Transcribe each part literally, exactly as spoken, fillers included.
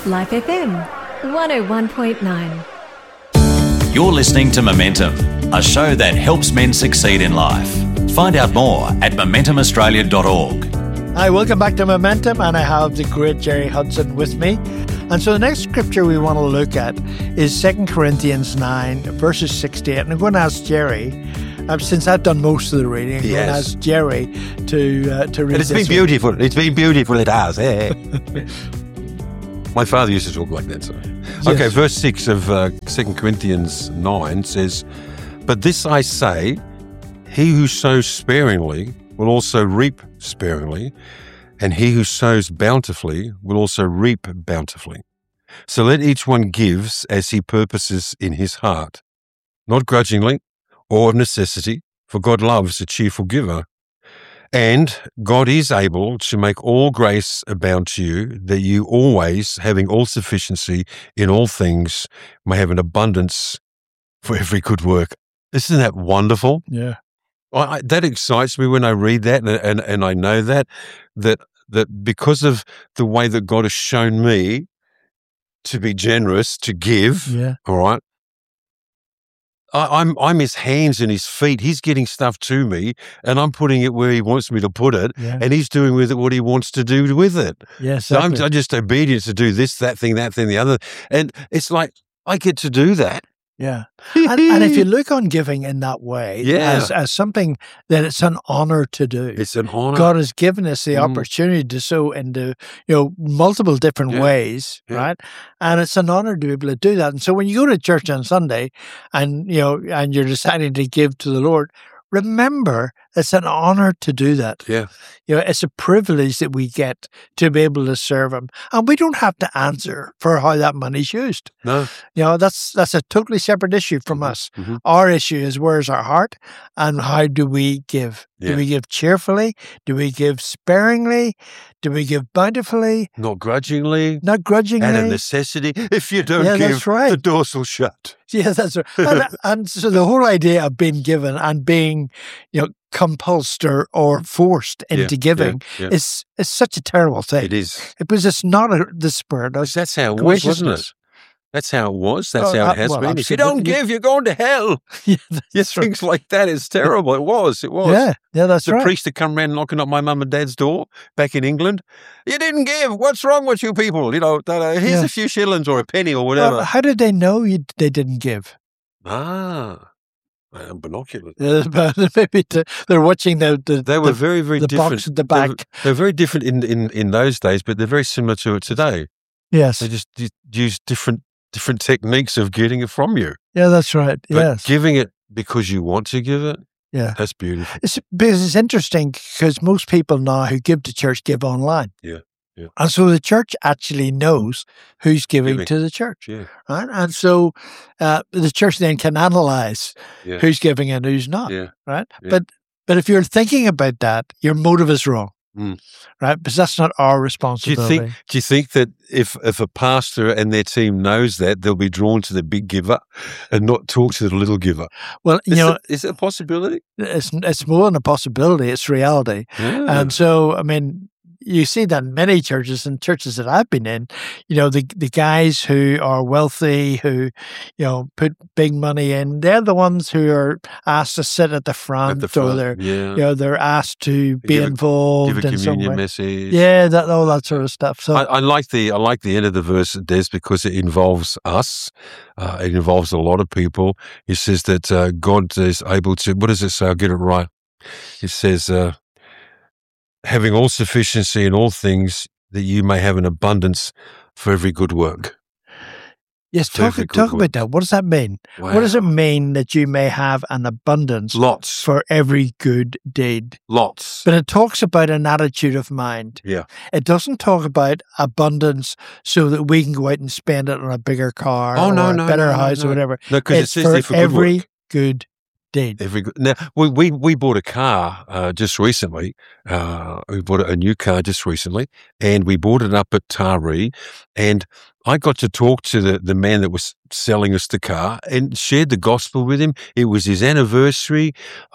Life F M, one oh one point nine. You're listening to Momentum, a show that helps men succeed in life. Find out more at momentum australia dot org. Hi, welcome back to Momentum, and I have the great Jerry Hudson with me. And so the next scripture we want to look at is Second Corinthians nine, verses sixty-eight. And I'm going to ask Jerry, uh, since I've done most of the reading, I'm yes. going to ask Jerry to uh, to read and it's this been one. beautiful. It's been beautiful. It has. Eh? My father used to talk like that. So. Yes. Okay, verse six of uh, Second Corinthians nine says, "But this I say, he who sows sparingly will also reap sparingly, and he who sows bountifully will also reap bountifully. So let each one give as he purposes in his heart, not grudgingly or of necessity, for God loves a cheerful giver. And God is able to make all grace abound to you, that you always, having all sufficiency in all things, may have an abundance for every good work." Isn't that wonderful? Yeah. I, I, that excites me when I read that, and, and and I know that that that because of the way that God has shown me to be generous, to give. Yeah. All right. I, I'm I'm his hands and his feet. He's getting stuff to me, and I'm putting it where he wants me to put it, Yeah. and he's doing with it what he wants to do with it. Yes. So I'm, I'm just obedient to do this, that thing, that thing, the other, and it's like I get to do that. Yeah. And, and if you look on giving in that way, Yeah. as, as something that it's an honor to do. It's an honor. God has given us the Mm. opportunity to sow into, you know, multiple different Yeah. ways, Yeah. right? And it's an honor to be able to do that. And so when you go to church on Sunday and, you know, and you're deciding to give to the Lord, remember it's an honor to do that. Yeah. You know, it's a privilege that we get to be able to serve Him. And we don't have to answer for how that money's used. No. You know, that's that's a totally separate issue from Mhm, us. mhm. Our issue is where's our heart and how do we give? Do Yeah. we give cheerfully? Do we give sparingly? Do we give bountifully? Not grudgingly. Not grudgingly? Out of necessity. If you don't Yeah, give, that's right. the doors will shut. Yeah, that's right. and, and so the whole idea of being given and being, you know, compulsed or, or forced Yeah, into giving yeah, yeah. is is such a terrible thing. It is. Because it's not a, the spirit of That's how it was, wasn't it? graciousness. That's how it was. That's Oh, how uh, it has well, been. If you absolutely. don't give, you're going to hell. Yeah, Yes, that's right. things like that is terrible. It was. It was. Yeah, yeah, that's the right. priest had come round knocking at my mum and dad's door back in England. You didn't give. What's wrong with you people? You know, that, uh, here's Yeah. a few shillings or a penny or whatever. Well, how did they know you, they didn't give? ah, uh, binoculars. Uh, but maybe the, they're watching the the, They were the, very, very the different. box at the They were- back. They're very different in, in, in those days, but they're very similar to it today. Yes, They just u- use different different techniques of getting it from you. yeah, that's right. But Yes, giving it because you want to give it, yeah. that's beautiful. It's because it's interesting because most people now who give to church give online. Yeah, yeah. And so the church actually knows who's giving, Giving. to the church, Yeah, right? And so uh, the church then can analyze yeah, who's giving and who's not, yeah. right? Yeah. But but if you're thinking about that, your motive is wrong, Mm. right? Because that's not our Do you responsibility. think? Do you think that if if a pastor and their team knows that, they'll be drawn to the big giver and not talk to the little giver? Well, you Is, know, it, is it a possibility? it's it's more than a possibility; it's reality. Yeah. And so, I mean, you see that in many churches and churches that I've been in, you know, the the guys who are wealthy, who, you know, put big money in, they're the ones who are asked to sit at the front, At the or front, they're, yeah. you know, they're asked to be Give a- involved Give a in some communion way. message. Yeah, that all that sort of stuff. So, I, I like the I like the end of the verse, Des, because it involves us. Uh, it involves a lot of people. It says that uh, God is able to. What does it say? I'll get it right. It says, uh, "Having all sufficiency in all things, that you may have an abundance for every good work." yes, for talk every good talk work. about that. What does that mean? What does it mean that you may have an abundance Lots, for every good deed? lots. But it talks about an attitude of mind. Yeah, It doesn't talk about abundance so that we can go out and spend it on a bigger car Oh, or no, a no, better no, no, house no. or whatever. no, because it It's says for there for good every work. good deed. Every good. Now we we we bought a car uh, just recently. Uh, we bought a new car just recently, and we bought it up at Taree. And I got to talk to the the man that was selling us the car and shared the gospel with him. It was his anniversary. Uh,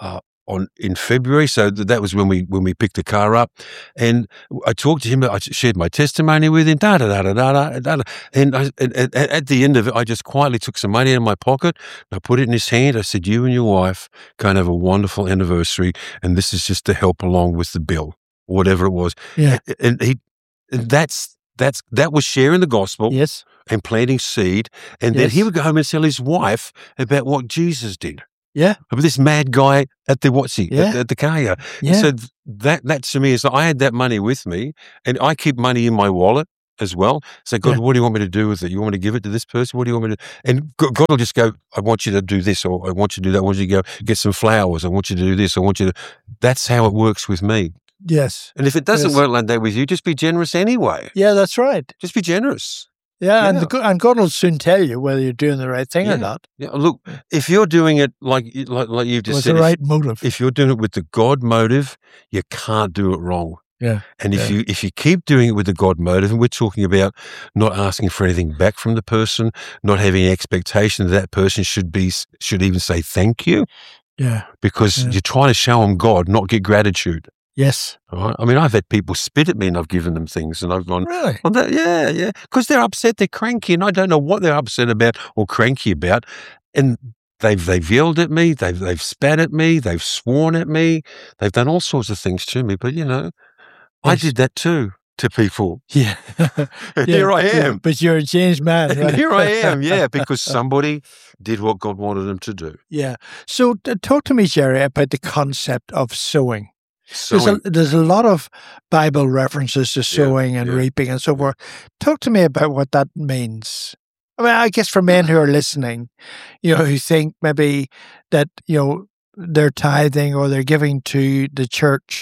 on in February. So th- that was when we when we picked the car up, and I talked to him. I shared my testimony with him. Da da da da da da. da. And, I, and, and at the end of it, I just quietly took some money out of my pocket. And I put it in his hand. I said, "You and your wife can have a wonderful anniversary, and this is just to help along with the bill, whatever it was." Yeah. And, and he, and that's that's that was sharing the gospel. Yes. And planting seed, and then Yes. he would go home and tell his wife about what Jesus did. Yeah. About this mad guy at the what's he Yeah. at, at the car. Yeah. Yeah. So th- that that to me is I had that money with me, and I keep money in my wallet as well. So God, Yeah. what do you want me to do with it? You want me to give it to this person? What do you want me to? And Go- God will just go, I want you to do this, or I want you to do that. I want you to go get some flowers. I want you to do this. I want you to. That's how it works with me. Yes. And if it doesn't Yes. work like that with you, just be generous anyway. Yeah, that's right. Just be generous. Yeah, and Yeah. the, go- and God will soon tell you whether you're doing the right thing Yeah. or not. Yeah, look, if you're doing it like like, like you've just With said, the if- right motive. if you're doing it with the God motive, you can't do it wrong. Yeah. And if Yeah. you if you keep doing it with the God motive, and we're talking about not asking for anything back from the person, not having an expectation that that person should be should even say thank you, Yeah. because Yeah. you're trying to show them God, not get gratitude. Yes. All right? I mean, I've had people spit at me and I've given them things, and I've gone, Really? well, that, yeah, yeah, because they're upset, they're cranky, and I don't know what they're upset about or cranky about, and they've they've yelled at me, they've they've spat at me, they've sworn at me, they've done all sorts of things to me. But you know, I Yes. did that too to people. Yeah. And here I yeah, am. But you're a changed man. And right? here I am, yeah, because somebody did what God wanted them to do. Yeah. So t- talk to me, Jerry, about the concept of sowing. There's So a, there's a lot of Bible references to sowing and yeah. reaping and so forth. Talk to me about what that means. I mean, I guess for men who are listening, you know, who think maybe that, you know, they're tithing or they're giving to the church,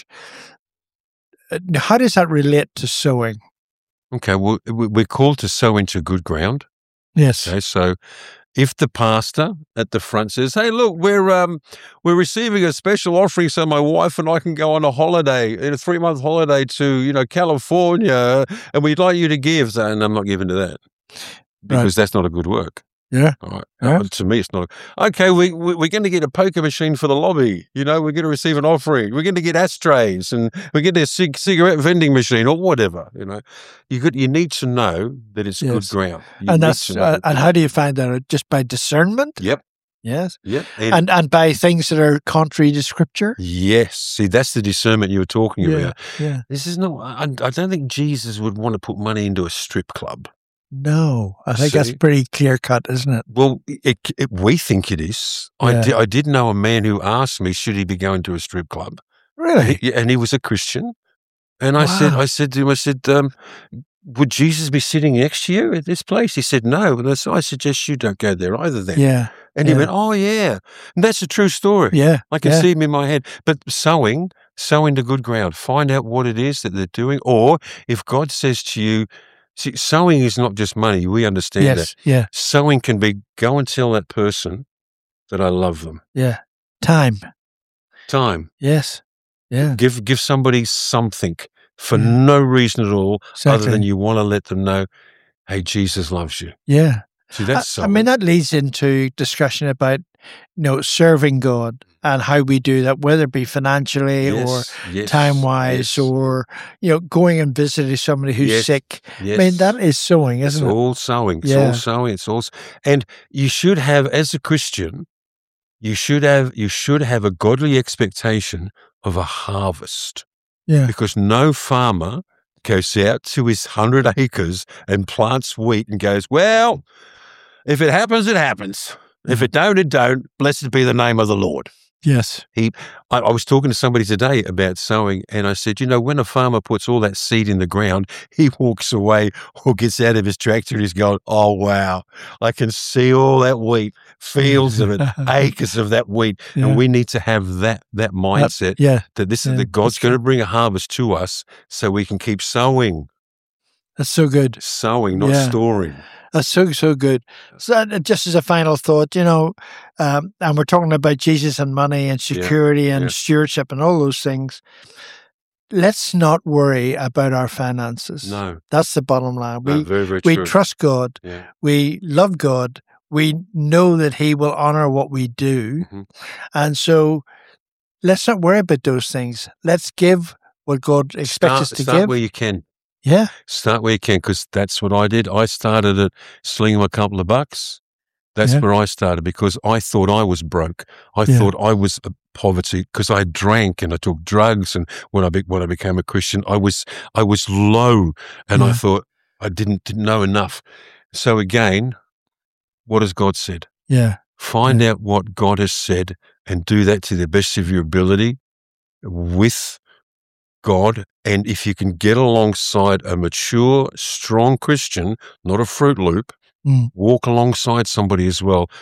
uh, how does that relate to sowing? okay, well, we- we're called to sow into good ground. Yes. Okay, so if the pastor at the front says, "Hey, look, we're um we're receiving a special offering, so my wife and I can go on a holiday, in a three month holiday to you know California, and we'd like you to give," and I'm not giving to that because that's not a good work. Yeah. All right. Yeah. Uh, to me, it's not. Okay, we, we we're going to get a poker machine for the lobby. You know, we're going to receive an offering. We're going to get ashtrays, and we're getting a cig- cigarette vending machine or whatever. You know, you could you need to know that it's Yes. good ground. You And need that's to know uh, that- and how do you find that? Just by discernment? Yep. Yes. Yep. And and by things that are contrary to Scripture? Yes. See, that's the discernment you were talking Yeah. about. Yeah. This is not, I, I don't think Jesus would want to put money into a strip club. No, I think that's See? pretty clear cut, isn't it? Well, it, it, we think it is. I, Yeah. di- I did know a man who asked me, should he be going to a strip club? Really? He- and he was a Christian. And I said, Wow. I said to him, I said, um, would Jesus be sitting next to you at this place? He said, no. And I said, I suggest you don't go there either then. Yeah. And he yeah. went, oh, yeah. And that's a true story. Yeah. I can yeah. see him in my head. But sowing, sow into good ground. Find out what it is that they're doing. Or if God says to you, see, sowing is not just money. We understand that. Yes. Yeah. Sowing can be go and tell that person that I love them. Yeah. Time. Time. Yes. Yeah. Give give somebody something for Yeah. no reason at all other Exactly. than you want to let them know, hey, Jesus loves you. Yeah. See, I, that's I sowing. mean, that leads into discussion about, you know, serving God and how we do that, whether it be financially or Yes, yes, time wise yes, or, you know, going and visiting somebody who's Yes, sick. yes. I mean, that is sowing, It's isn't it? all sowing. It's Yeah. all sowing. It's all, s- and you should have, as a Christian, you should have you should have a godly expectation of a harvest, Yeah. because no farmer goes out to his hundred acres and plants wheat and goes, well, if it happens, it happens. If it don't, it don't. Blessed be the name of the Lord. Yes. He, I, I was talking to somebody today about sowing, and I said, you know, when a farmer puts all that seed in the ground, he walks away or gets out of his tractor and he's going, oh, wow, I can see all that wheat, fields of it, acres of that wheat. Yeah. And we need to have that that mindset Yeah. that this Yeah, is that God's that's going to true. bring a harvest to us so we can keep sowing, That's so good. sowing, not Yeah. storing. That's so, so good. So that, just as a final thought, you know, um, and we're talking about Jesus and money and Yeah, security and yeah. stewardship and all those things. Let's not worry about our finances. No, That's the bottom line. no, We, very, very we true. trust God. Yeah. We love God. We know that He will honor what we do. Mhm. And so let's not worry about those things. Let's give what God expects Start, us to start give. where you can. Yeah. Start where you can, because that's what I did. I started at slinging a couple of bucks. That's Yeah. where I started, because I thought I was broke. I Yeah. thought I was a poverty, because I drank and I took drugs. And when I be, when I became a Christian, I was I was low, and I Yeah. thought I didn't, didn't know enough. So again, what has God said? Yeah. Find out what God has said and do that to the best of your ability with God. And if you can get alongside a mature, strong Christian, not a Fruit Loop, Mm. walk alongside somebody as well